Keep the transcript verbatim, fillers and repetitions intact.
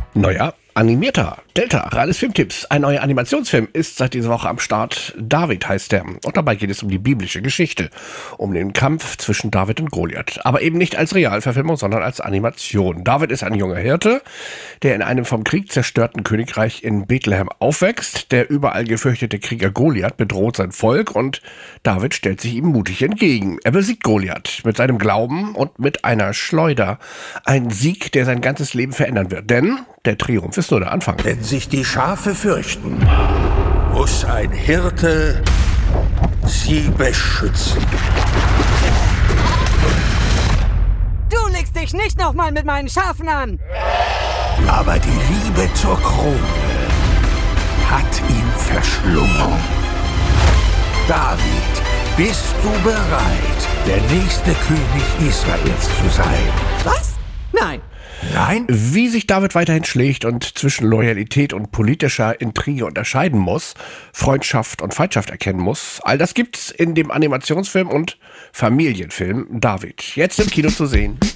Neuer animierter Delta Rales Filmtipps. Ein neuer Animationsfilm ist seit dieser Woche am Start. David heißt er. Und dabei geht es um die biblische Geschichte. Um den Kampf zwischen David und Goliath. Aber eben nicht als Realverfilmung, sondern als Animation. David ist ein junger Hirte, der in einem vom Krieg zerstörten Königreich in Bethlehem aufwächst. Der überall gefürchtete Krieger Goliath bedroht sein Volk und David stellt sich ihm mutig entgegen. Er besiegt Goliath mit seinem Glauben und mit einer Schleuder. Ein Sieg, der sein ganzes Leben verändern wird. Denn der Triumph ist nur der Anfang. Wenn sich die Schafe fürchten, muss ein Hirte sie beschützen. Du legst dich nicht nochmal mit meinen Schafen an! Aber die Liebe zur Krone hat ihn verschlungen. David, bist du bereit, der nächste König Israels zu sein? Was? Nein! Nein? Wie sich David weiterhin schlägt und zwischen Loyalität und politischer Intrige unterscheiden muss, Freundschaft und Feindschaft erkennen muss, all das gibt's in dem Animationsfilm und Familienfilm David. Jetzt im Kino zu sehen.